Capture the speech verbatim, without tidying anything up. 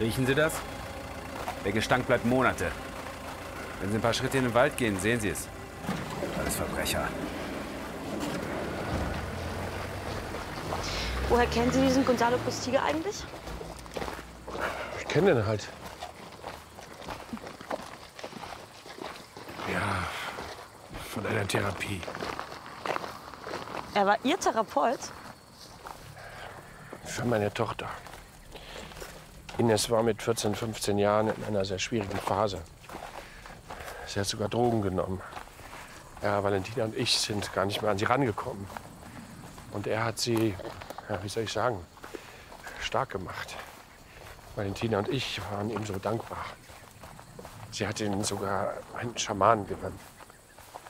Riechen Sie das? Der Gestank bleibt Monate. Wenn Sie ein paar Schritte in den Wald gehen, sehen Sie es. Alles Verbrecher. Woher kennen Sie diesen Gonzalo Postiga eigentlich? Ich kenne den halt. Ja, von einer Therapie. Er war Ihr Therapeut? Für meine Tochter. Ines war mit vierzehn, fünfzehn Jahren in einer sehr schwierigen Phase. Sie hat sogar Drogen genommen. Ja, Valentina und ich sind gar nicht mehr an sie rangekommen. Und er hat sie, ja, wie soll ich sagen, stark gemacht. Valentina und ich waren ihm so dankbar. Sie hat ihn sogar einen Schamanen genannt.